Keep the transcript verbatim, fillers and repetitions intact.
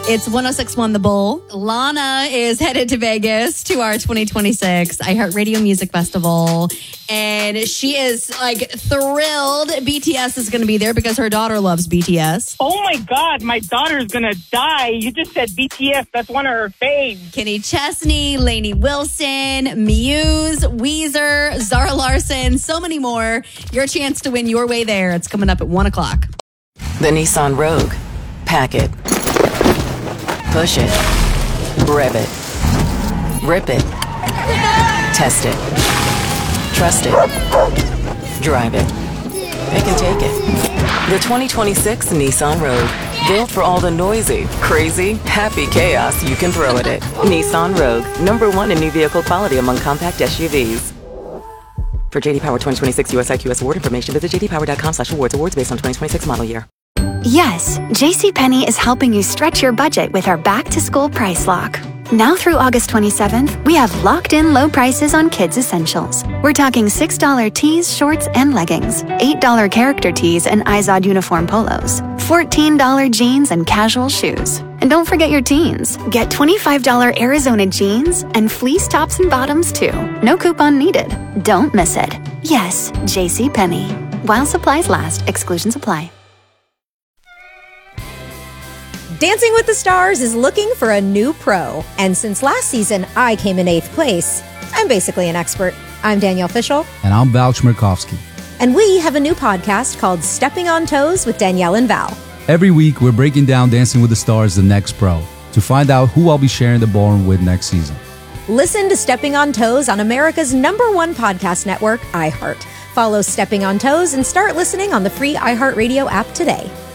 It's one oh six point one The Bull. Lana is headed to Vegas to our twenty twenty-six iHeartRadio Music Festival. And she is like thrilled B T S is going to be there because her daughter loves B T S. Oh my God, my daughter's going to die. You just said B T S. That's one of her faves. Kenny Chesney, Lainey Wilson, Muse, Weezer, Zara Larson, so many more. Your chance to win your way there. It's coming up at one o'clock. The Nissan Rogue. Pack it. Push it. Rev it. Rip it. Test it. Trust it. Drive it. Pick and take it. The twenty twenty-six Nissan Rogue. Built for all the noisy, crazy, happy chaos you can throw at it. Nissan Rogue. Number one in new vehicle quality among compact S U Vs. For J D Power twenty twenty-six U S I Q S award information, visit j d power dot com slash awards. Awards based on twenty twenty-six model year. Yes, JCPenney is helping you stretch your budget with our back-to-school price lock. Now through August twenty-seventh, we have locked-in low prices on kids' essentials. We're talking six dollar tees, shorts, and leggings, eight dollar character tees and Izod uniform polos, fourteen dollar jeans and casual shoes. And don't forget your teens. Get twenty-five dollar Arizona jeans and fleece tops and bottoms too. No coupon needed. Don't miss it. Yes, JCPenney. While supplies last, exclusions apply. Dancing with the Stars is looking for a new pro. And since last season, I came in eighth place. I'm basically an expert. I'm Danielle Fishel. And I'm Val Chmerkovskiy. And we have a new podcast called Stepping on Toes with Danielle and Val. Every week, we're breaking down Dancing with the Stars, the next pro, to find out who I'll be sharing the ballroom with next season. Listen to Stepping on Toes on America's number one podcast network, iHeart. Follow Stepping on Toes and start listening on the free iHeartRadio app today.